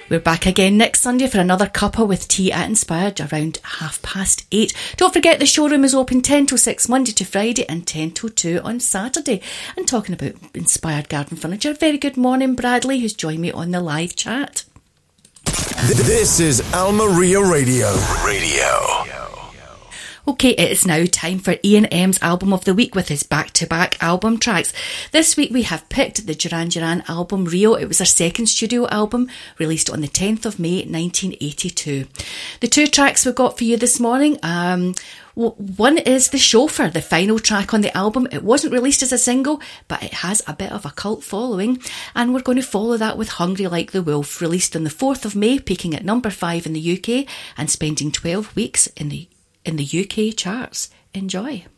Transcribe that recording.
We're back again next Sunday for another cuppa with tea at Inspired around 8:30. Don't forget the showroom is open 10 till 6 Monday to Friday and 10 till 2 on Saturday. And talking about Inspired Garden Furniture, very good morning Bradley, who's joined me on the live chat. This is Almeria Radio. Okay, it is now time for Ian M's Album of the Week with his back-to-back album tracks. This week we have picked the Duran Duran album Rio. It was their second studio album, released on the 10th of May 1982. The two tracks we've got for you this morning, one is The Chauffeur, the final track on the album. It wasn't released as a single, but it has a bit of a cult following, and we're going to follow that with Hungry Like the Wolf, released on the 4th of May, peaking at number 5 in the UK and spending 12 weeks in the UK charts. Enjoy.